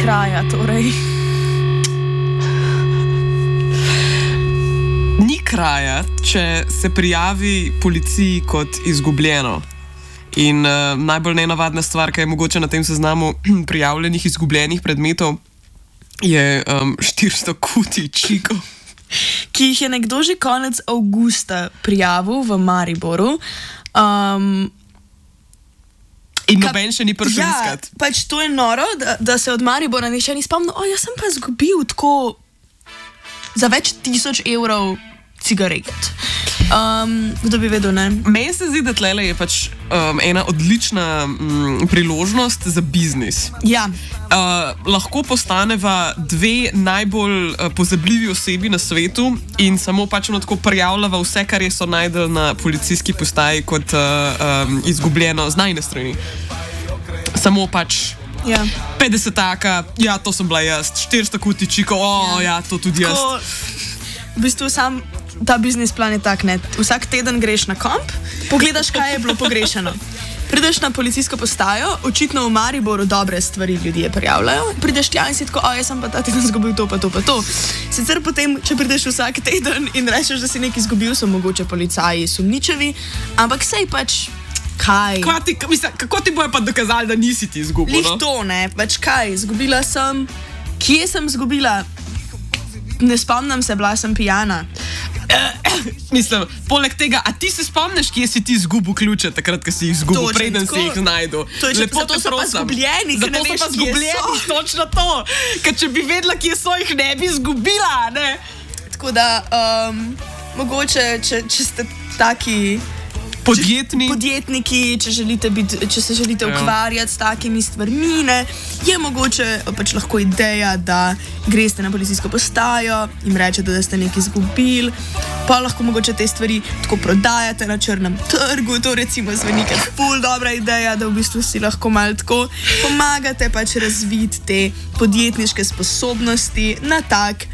kraja, torej. Ni kraja, če se prijavi policiji kot izgubljeno. In najbolj nenavadna stvar, ki je mogoče na tem seznamu prijavljenih izgubljenih predmetov, je 400 kutij čikov. Ki jih je nekdo že konec avgusta prijavil v Mariboru. In noben še ni prišel iskat. Ja, pač to je noro, da se od Maribora nihče ni spomnil. Jaz sem pa zgubil tako za več 1000 evrov cigaret. Kdo bi vedel, ne? Meni se zdi, da tlele je pač ena odlična priložnost za biznis. Ja. Lahko postaneva dve najbolj pozabljivi osebi na svetu in samo pač tako prijavljava vse, kar so najdel na policijski postaji kot izgubljeno z najne strani. Samo pač 50 taka, ja, to sem bila jaz, 400 kutij čikov, ja, to tudi jaz. V bistvu sam ta biznis plan je tak, ne? Vsak teden greš na komp, pogledaš, kaj je bilo pogrešano. Prideš na policijsko postajo, očitno v Mariboru dobre stvari ljudje prijavljajo, prideš tja in si tako, jaz sem pa ta teden zgubil to pa to pa to. Sicer potem, če prideš vsak teden in rečeš, da si nekaj izgubil, so mogoče policaji sumničevi, ampak sej pač, kaj? Kako ti bojo pa dokazali, da nisi ti izgubil? Lih to, ne, pač kaj, izgubila sem, kje sem izgubila? Ne spomnim se, bila sem pijana. Mislim, poleg tega, a ti se spomniš, kje si ti izgubil ključe, takrat, ko si jih izgubil, preden si jih najdel? Zato so pa zgubljeni, ker ne veš, kje so. Točno to, ker če bi vedela, kje so, jih ne bi izgubila, ne? Tako da, mogoče, če ste taki podjetniki, če se želite ukvarjati s takimi stvarmi, ne, je mogoče pač lahko ideja, da greste na policijsko postajo, jim rečete, da ste nekaj izgubili, pa lahko mogoče te stvari tako prodajate na črnem trgu, to recimo zveni kot ful dobra ideja, da v bistvu si lahko malo tako pomagate pač razviti te podjetniške sposobnosti na tak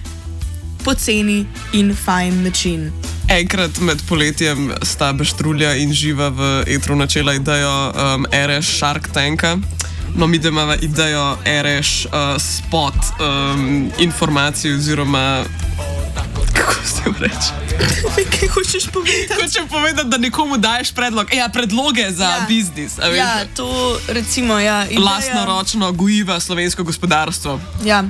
poceni in fajn način. Enkrat med poletjem sta Beštrulja in Živa v etru načela idejo RS Shark Tanka. No, mi da imamo idejo RS spot informacij oziroma... Kako se jim reče? Kaj hočeš povedati? Hočem povedati, da nekomu daješ predlog. Predloge za biznis. Ja, to recimo, ja. Lastnoročno gojiva slovensko gospodarstvo. Ja.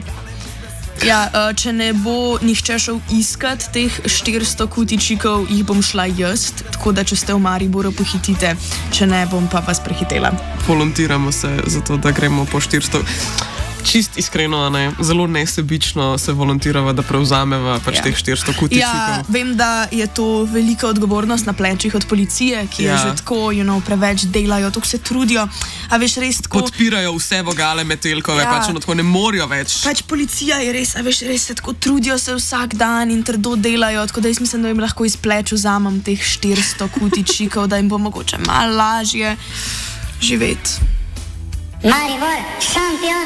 Ja, če ne bo nihče šel iskat teh 400 kutij čikov, jih bom šla jaz, tako da če ste v Mariboru, pohitite, če ne, bom pa vas prehitela. Volontiramo se za to, da gremo po 400. Čist iskreno, ne, zelo nesebično se volontirava, da prevzameva pač teh 400 kutij čikov. Ja, vem, da je to velika odgovornost na plečih od policije, ki je že tako, preveč delajo, tako se trudijo, a veš, res tako... Podpirajo vse vogale Metelkove, pač tako ne morajo več. Pač policija je res, a veš, res se tako trudijo se vsak dan in trdo delajo, tako da jaz mislim, da jim lahko iz pleč vzamem teh 400 kutij čikov, da jim bo mogoče malo lažje živeti. Maribor, šampion!